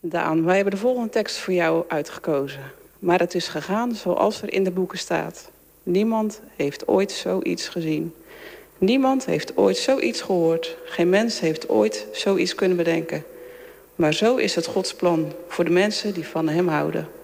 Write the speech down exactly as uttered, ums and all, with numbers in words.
Daan, wij hebben de volgende tekst voor jou uitgekozen. Maar het is gegaan zoals er in de boeken staat. Niemand heeft ooit zoiets gezien. Niemand heeft ooit zoiets gehoord. Geen mens heeft ooit zoiets kunnen bedenken. Maar zo is het Gods plan voor de mensen die van hem houden.